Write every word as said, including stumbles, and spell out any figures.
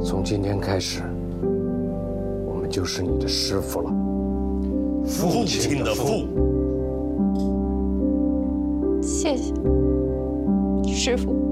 从今天开始，我们就是你的师傅了。 父亲的父。 谢谢，师傅。